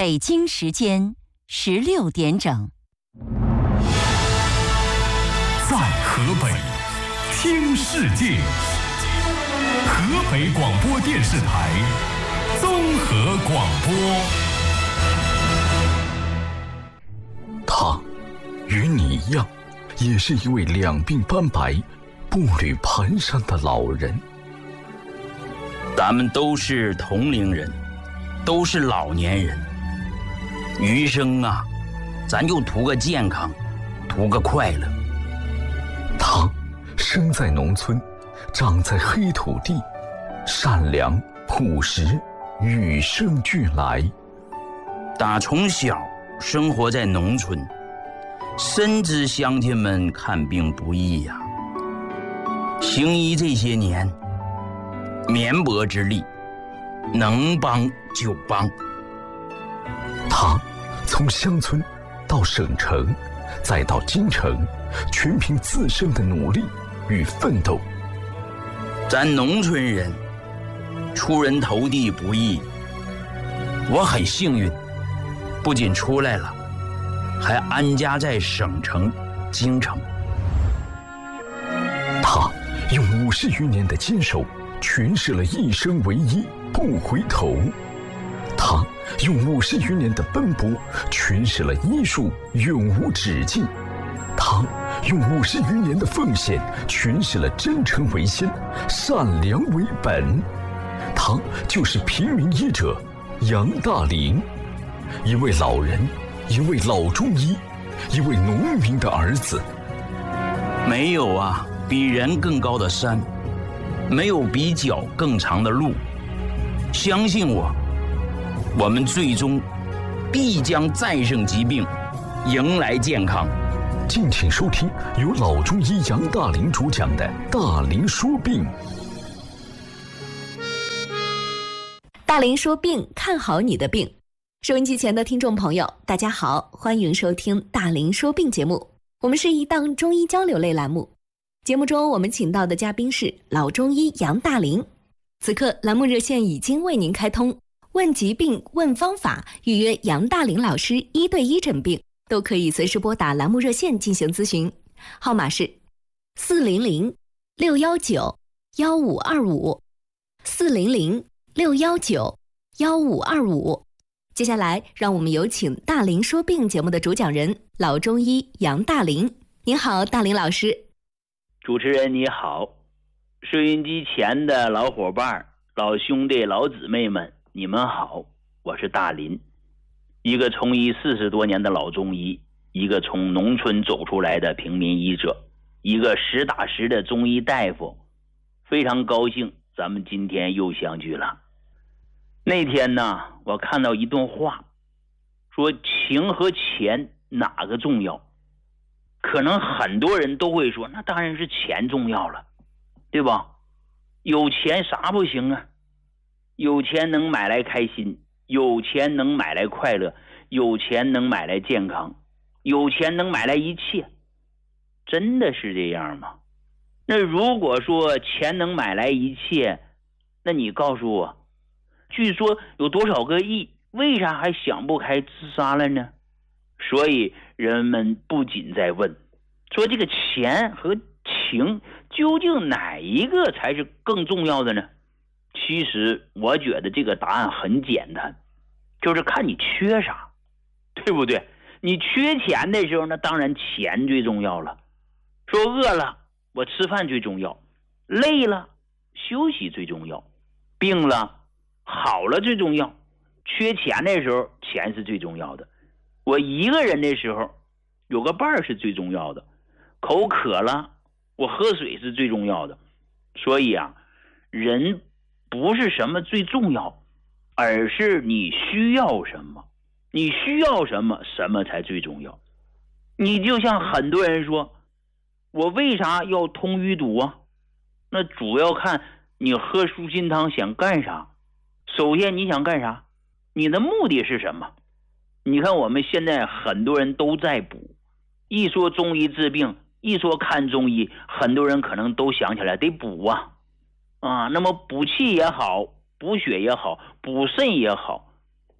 北京时间16点整。 在河北听世界，河北广播电视台综合广播。他与你一样，也是一位两鬓斑白、步履蹒跚的老人。 咱们都是同龄人，都是老年人，余生啊，咱就图个健康，图个快乐。 他生在农村，长在黑土地，善良朴实，与生俱来。 打从小生活在农村，深知乡亲们看病不易呀。行医这些年，绵薄之力，能帮就帮。 他从乡村到省城，再到京城，全凭自身的努力与奋斗。 咱农村人出人头地不易，我很幸运，不仅出来了，还安家在省城京城。 他用50余年的坚守诠释了一生唯一不回头，他用50余年的奔波诠释了医术永无止境，他用50余年的奉献诠释了真诚为先，善良为本。他就是平民医者杨大林，一位老人，一位老中医，一位农民的儿子。 没有啊比人更高的山，没有比脚更长的路。相信我，我们最终必将战胜疾病，迎来健康。 敬请收听由老中医杨大林主讲的《大林说病》。 大林说病，看好你的病。收音机前的听众朋友，大家好，欢迎收听大林说病节目。我们是一档中医交流类栏目，节目中我们请到的嘉宾是老中医杨大林。此刻栏目热线已经为您开通，问疾病问方法，预约杨大林老师1对1诊病，都可以随时拨打栏目热线进行咨询，号码是400-619-1525 400-619-1525。接下来让我们有请大林说病节目的主讲人老中医杨大林。您好，大林老师。 主持人你好，收音机前的老伙伴、老兄弟、老姊妹们，你们好，我是大林，一个从医40多年的老中医，一个从农村走出来的平民医者，一个实打实的中医大夫。非常高兴咱们今天又相聚了。那天呢，我看到一段话，说情和钱哪个重要？可能很多人都会说，那当然是钱重要了，对吧？有钱啥不行啊？有钱能买来开心，有钱能买来快乐，有钱能买来健康，有钱能买来一切。真的是这样吗？那如果说钱能买来一切，那你告诉我，据说有多少个亿，为啥还想不开自杀了呢？所以人们不仅在问，说这个钱和情究竟哪一个才是更重要的呢？其实我觉得这个答案很简单，就是看你缺啥，对不对？你缺钱的时候，那当然钱最重要了。说饿了，我吃饭最重要；累了，休息最重要；病了，好了最重要。缺钱的时候，钱是最重要的。我一个人的时候，有个伴儿是最重要的。口渴了，我喝水是最重要的。所以啊，人不是什么最重要，而是你需要什么。你需要什么，什么才最重要。你就像很多人说，我为啥要通淤堵啊？那主要看你喝舒心汤想干啥。首先你想干啥？你的目的是什么？你看我们现在很多人都在补，一说中医治病，一说看中医，很多人可能都想起来得补啊，那么补气也好，补血也好，补肾也好，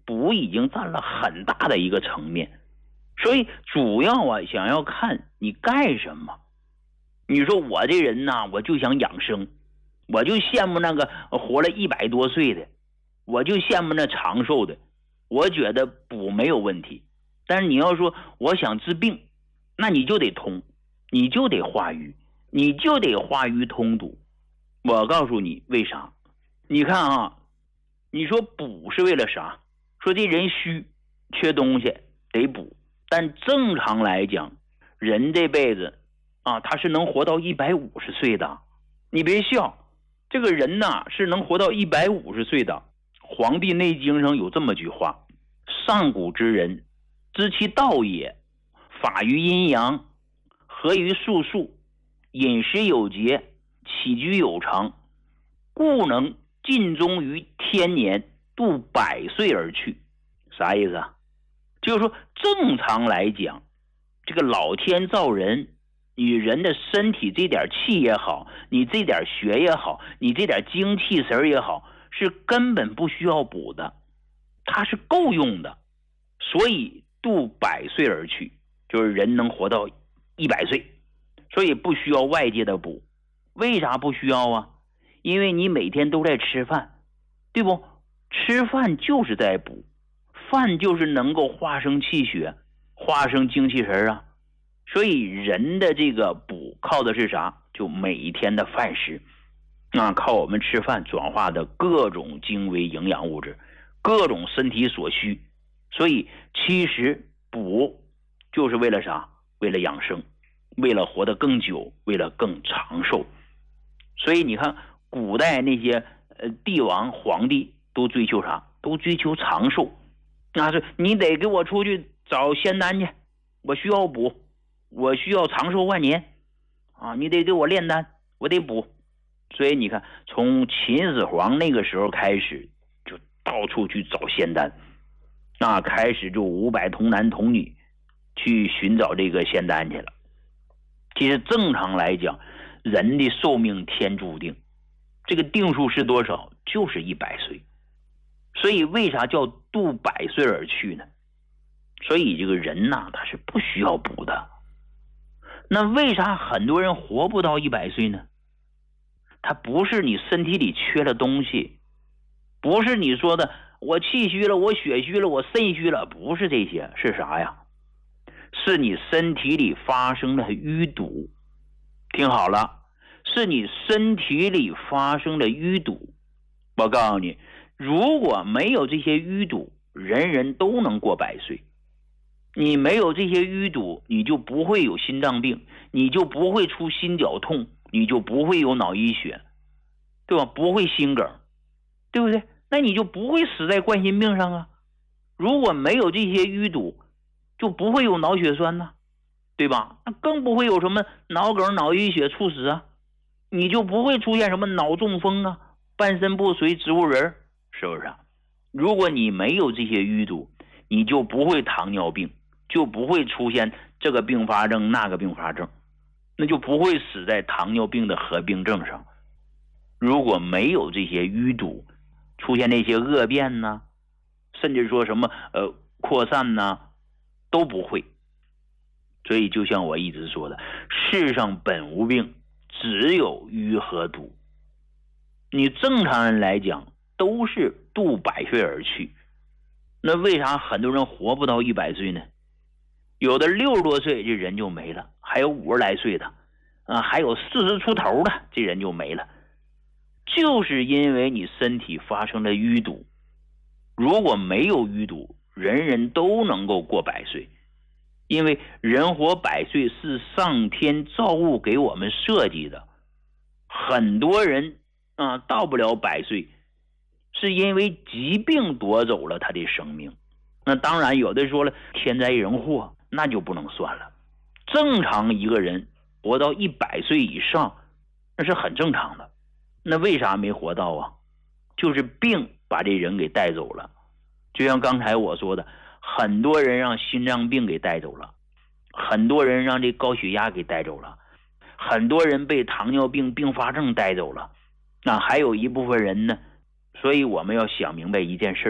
补已经占了很大的一个层面。所以主要啊，想要看你干什么。你说我这人呐，我就想养生，我就羡慕那个活了100多岁的，我就羡慕那长寿的，我觉得补没有问题。但是你要说我想治病，那你就得通，你就得化瘀，你就得化瘀通堵。我告诉你为啥？你看啊，你说补是为了啥？说这人虚，缺东西得补。但正常来讲，人这辈子啊，他是能活到150岁的。你别笑，这个人呐是能活到150岁的。《黄帝内经》上有这么句话：上古之人，知其道也，法于阴阳，合于术数，饮食有节，起居有常，故能尽终于天年，度100岁而去。啥意思啊？就是说正常来讲，这个老天造人，你人的身体这点气也好，你这点血也好，你这点精气神也好，是根本不需要补的，它是够用的。所以度100岁而去，就是人能活到100岁，所以不需要外界的补。为啥不需要啊？因为你每天都在吃饭，对不？吃饭就是在补，饭就是能够化生气血，化生精气神啊。所以人的这个补靠的是啥？就每一天的饭食，靠我们吃饭转化的各种精微营养物质，各种身体所需。所以其实补就是为了啥？为了养生，为了活得更久，为了更长寿。所以你看古代那些帝王皇帝都追求啥？都追求长寿。那是你得给我出去找仙丹去，我需要补，我需要长寿万年啊！你得给我炼丹，我得补。所以你看，从秦始皇那个时候开始，就到处去找仙丹，开始就500童男童女去寻找这个仙丹去了。其实正常来讲，人的寿命天注定，这个定数是多少？就是100岁。所以为啥叫度100岁而去呢？所以这个人呐，他是不需要补的。那为啥很多人活不到100岁呢？他不是你身体里缺了东西，不是你说的我气虚了，我血虚了，我肾虚了，不是这些，是啥呀？是你身体里发生了淤堵。听好了，是你身体里发生了淤堵。我告诉你，如果没有这些淤堵，人人都能过100岁。你没有这些淤堵，你就不会有心脏病，你就不会出心绞痛，你就不会有脑溢血，对吧？不会心梗，对不对？那你就不会死在冠心病上啊。如果没有这些淤堵，就不会有脑血栓啊，对吧？那更不会有什么脑梗、脑溢血、猝死啊，你就不会出现什么脑中风啊、半身不遂、植物人，是不是啊？如果你没有这些淤堵，你就不会糖尿病，就不会出现这个并发症那个并发症，那就不会死在糖尿病的合并症上。如果没有这些淤堵，出现那些恶变呢，甚至说什么扩散呢，都不会。所以就像我一直说的，世上本无病，只有淤和堵。你正常人来讲都是度100岁而去，那为啥很多人活不到100岁呢？有的60多岁这人就没了，还有50来岁的还有40出头的这人就没了，就是因为你身体发生了淤堵。如果没有淤堵，人人都能够过100岁，因为人活100岁是上天造物给我们设计的。很多人到不了100岁，是因为疾病夺走了他的生命。那当然有的说了天灾人祸，那就不能算了。正常一个人活到100岁以上，那是很正常的。那为啥没活到啊？就是病把这人给带走了。就像刚才我说的，很多人让心脏病给带走了，很多人让这高血压给带走了，很多人被糖尿病并发症带走了。那还有一部分人呢，所以我们要想明白一件事，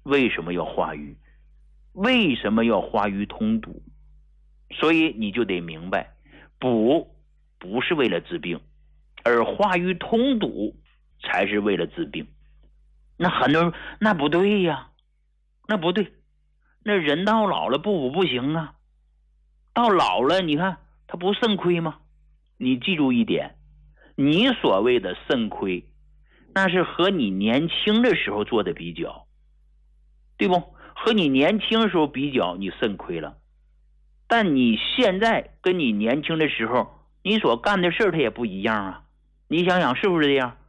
为什么要化瘀？为什么要化瘀通堵？所以你就得明白，补不是为了治病，而化瘀通堵才是为了治病。那很多人那不对呀，那不对，那人到老了不补不行啊，到老了你看他不肾亏吗？你记住一点，你所谓的肾亏，那是和你年轻的时候做的比较，对不？和你年轻的时候比较，你肾亏了。但你现在跟你年轻的时候你所干的事它也不一样啊，你想想是不是这样？